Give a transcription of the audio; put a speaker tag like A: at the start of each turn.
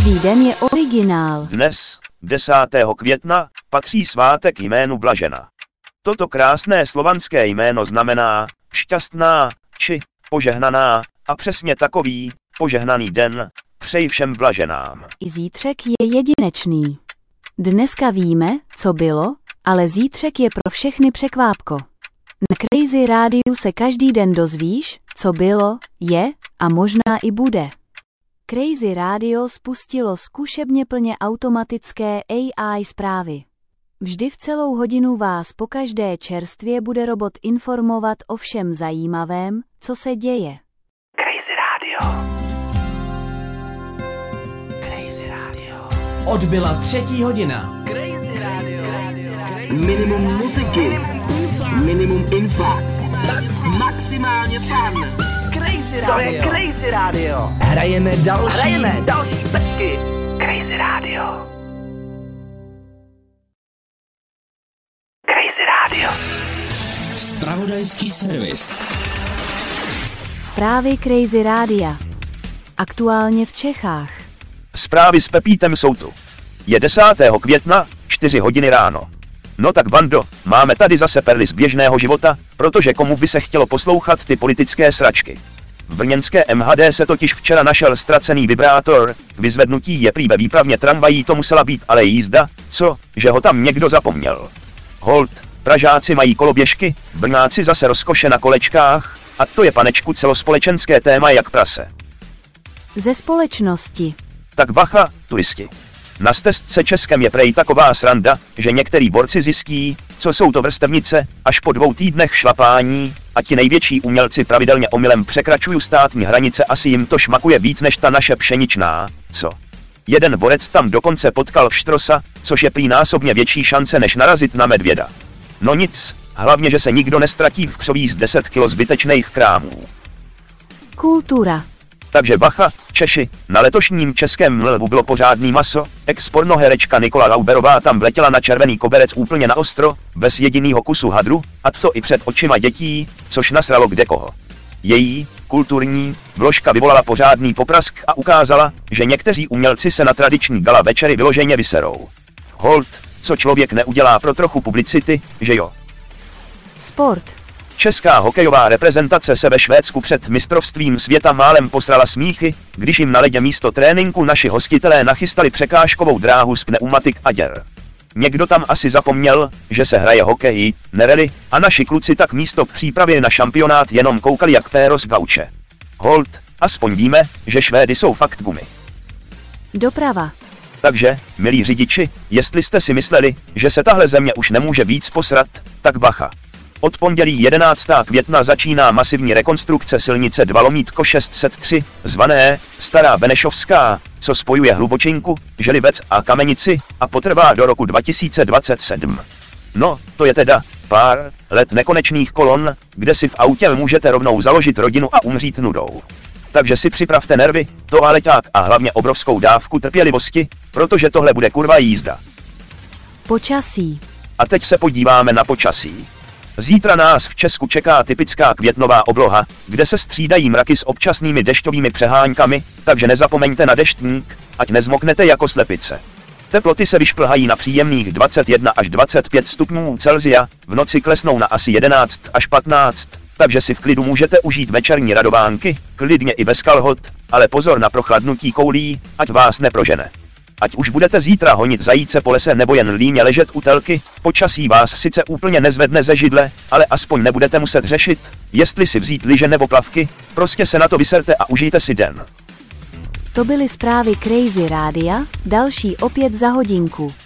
A: Každý den je originál.
B: Dnes, 10. května, patří svátek jménu Blažena. Toto krásné slovanské jméno znamená šťastná či požehnaná a přesně takový požehnaný den přeji všem blaženám.
A: I zítřek je jedinečný. Dneska víme, co bylo, ale zítřek je pro všechny překvápko. Na Crazy Rádiu se každý den dozvíš, co bylo, je a možná i bude. Crazy Radio spustilo zkušebně plně automatické AI zprávy. Vždy v celou hodinu vás pokaždé čerstvě bude robot informovat o všem zajímavém, co se děje.
C: Crazy Radio. Crazy Radio.
D: Odbyla 3. hodina.
C: Crazy Radio.
E: Minimum muziky, minimum informací, maximálně fun.
C: Crazy Radio. To je Crazy Radio.
D: Hrajeme další
C: pecky. Crazy Radio. Crazy Radio.
F: Zpravodajský servis.
A: Zprávy Crazy Rádia. Aktuálně v Čechách.
B: Zprávy s Pepítem jsou tu. Je 10. května, 4 hodiny ráno. No tak bando, máme tady zase perly z běžného života, protože komu by se chtělo poslouchat ty politické sračky. V brněnské MHD se totiž včera našel ztracený vibrátor, k vyzvednutí je prý ve výpravně tramvají to musela být ale jízda, co, že ho tam někdo zapomněl. Hold, Pražáci mají koloběžky, Brňáci zase rozkoše na kolečkách, a to je panečku celospolečenské téma jak prase.
A: Ze společnosti.
B: Tak bacha, turisti. Na stezce Českem je prej taková sranda, že některý borci zjistí, co jsou to vrstevnice, až po 2 týdnech šlapání, a ti největší umělci pravidelně omylem překračují státní hranice, asi jim to šmakuje víc než ta naše pšeničná, co? Jeden borec tam dokonce potkal štrosa, což je prý násobně větší šance než narazit na medvěda. No nic, hlavně že se nikdo nestratí v křoví z 10 kilo zbytečných krámů.
A: Kultura.
B: Takže bacha, Češi, na letošním českém Mlvu bylo pořádný maso, ex-pornoherečka Nikola Lauberová tam vletěla na červený koberec úplně na ostro, bez jedinýho kusu hadru, a to i před očima dětí, což nasralo kdekoho. Její kulturní vložka vyvolala pořádný poprask a ukázala, že někteří umělci se na tradiční gala večery vyloženě vyserou. Hold, co člověk neudělá pro trochu publicity, že jo?
A: Sport.
B: Česká hokejová reprezentace se ve Švédsku před mistrovstvím světa málem posrala smíchy, když jim na ledě místo tréninku naši hostitelé nachystali překážkovou dráhu z pneumatik a děr. Někdo tam asi zapomněl, že se hraje hokej, nereli, a naši kluci tak místo přípravy na šampionát jenom koukali jak péro z gauče. Hold, aspoň víme, že Švédy jsou fakt gumy.
A: Doprava.
B: Takže, milí řidiči, jestli jste si mysleli, že se tahle země už nemůže víc posrat, tak bacha. Od pondělí 11. května začíná masivní rekonstrukce silnice 2/603, zvané Stará Benešovská, co spojuje Hlubočinku, Želivec a Kamenici, a potrvá do roku 2027. No, to je teda pár let nekonečných kolon, kde si v autě můžete rovnou založit rodinu a umřít nudou. Takže si připravte nervy, toaleťák a hlavně obrovskou dávku trpělivosti, protože tohle bude kurva jízda.
A: Počasí.
B: A teď se podíváme na počasí. Zítra nás v Česku čeká typická květnová obloha, kde se střídají mraky s občasnými dešťovými přeháňkami, takže nezapomeňte na deštník, ať nezmoknete jako slepice. Teploty se vyšplhají na příjemných 21 až 25 stupňů Celsia, v noci klesnou na asi 11 až 15, takže si v klidu můžete užít večerní radovánky, klidně i bez kalhot, ale pozor na prochladnutí koulí, ať vás neprožene. Ať už budete zítra honit zajíce po lese nebo jen líně ležet u telky, počasí vás sice úplně nezvedne ze židle, ale aspoň nebudete muset řešit, jestli si vzít lyže nebo plavky, prostě se na to vyserte a užijte si den.
A: To byly zprávy Crazy Rádia, další opět za hodinku.